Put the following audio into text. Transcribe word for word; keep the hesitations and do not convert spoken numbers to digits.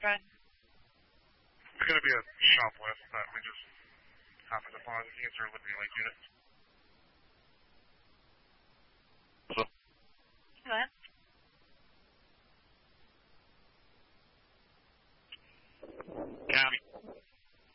Good. It's going to be a shop list that we just happened upon. You can start looking like units.